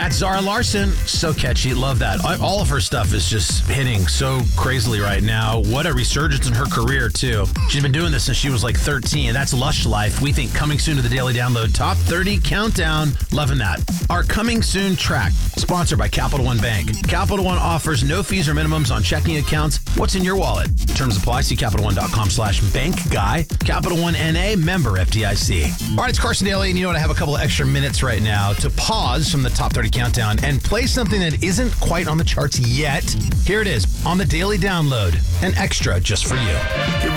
That's Zara Larson. So catchy. Love that. All of her stuff is just hitting so crazily right now. What a resurgence in her career, too. She's been doing this since she was like 13. That's Lush Life. We think coming soon to the Daily Download Top 30 Countdown. Loving that. Our coming soon track, sponsored by Capital One Bank. Capital One offers no fees or minimums on checking accounts. What's in your wallet? Terms apply. See CapitalOne.com/bankguy. Capital One NA, member FDIC. All right, it's Carson Daly, and you know what? I have a couple of extra minutes right now to pause from the Top 30 Countdown and play something that isn't quite on the charts yet. Here it is on the Daily Download, an extra just for you.